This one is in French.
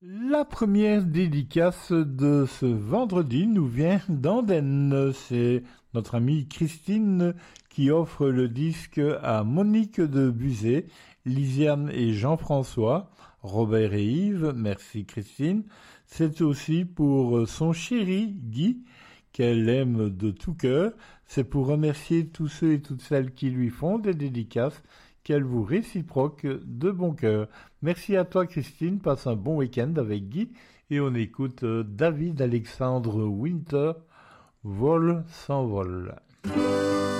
La première dédicace de ce vendredi nous vient d'Andenne. C'est notre amie Christine qui offre le disque à Monique de Buzet, Lisiane et Jean-François, Robert et Yves. Merci Christine. C'est aussi pour son chéri Guy, qu'elle aime de tout cœur. C'est pour remercier tous ceux et toutes celles qui lui font des dédicaces, qu'elle vous réciproque de bon cœur. Merci à toi Christine, passe un bon week-end avec Guy et on écoute David Alexandre Winter, Vol sans vol.